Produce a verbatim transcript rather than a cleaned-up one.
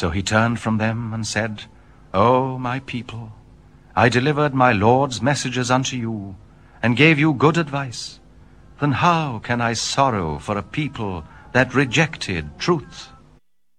So he turned from them and said, O my people, I delivered my Lord's messages unto you, and gave you good advice. Then how can I sorrow for a people that rejected truth?